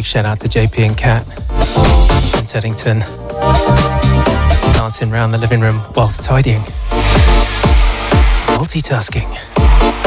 Big shout out to JP and Kat in Teddington, dancing around the living room whilst tidying, multitasking.